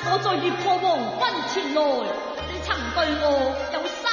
我在月破黃昏前來，你曾對我有